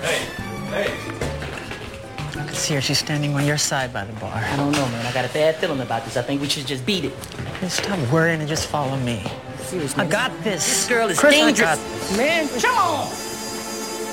I can see her. She's standing on your side by the bar. I don't know, man. I got a bad feeling about this. I think we should just beat it. Just stop worrying and just follow me. Seriously. I got this. This girl is Chris, dangerous. I got this. Man, come on.